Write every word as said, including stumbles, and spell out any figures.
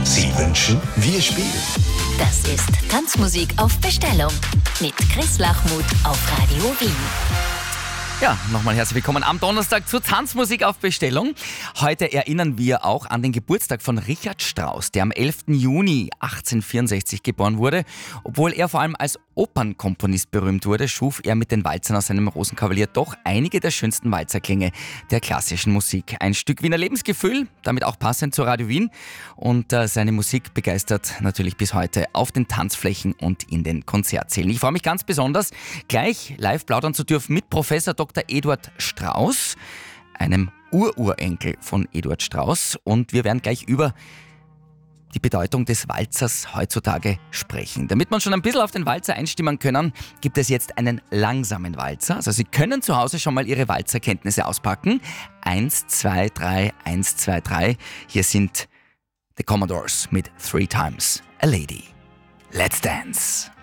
Sie wünschen, wir spielen. Das ist Tanzmusik auf Bestellung mit Chris Lachmuth auf Radio Wien. Ja, nochmal herzlich willkommen am Donnerstag zur Tanzmusik auf Bestellung. Heute erinnern wir auch an den Geburtstag von Richard Strauss, der am elften Juni achtzehnhundertvierundsechzig geboren wurde. Obwohl er vor allem als Opernkomponist berühmt wurde, schuf er mit den Walzern aus seinem Rosenkavalier doch einige der schönsten Walzerklänge der klassischen Musik. Ein Stück Wiener Lebensgefühl, damit auch passend zu Radio Wien. Und äh, seine Musik begeistert natürlich bis heute auf den Tanzflächen und in den Konzertsälen. Ich freue mich ganz besonders, gleich live plaudern zu dürfen mit Professor Doktor Eduard Strauss, einem Ururenkel von Eduard Strauss. Und wir werden gleich über die Bedeutung des Walzers heutzutage sprechen. Damit wir schon ein bisschen auf den Walzer einstimmen können, gibt es jetzt einen langsamen Walzer. Also Sie können zu Hause schon mal Ihre Walzerkenntnisse auspacken. Eins, zwei, drei, eins, zwei, drei. Hier sind The Commodores mit Three Times a Lady. Let's Dance.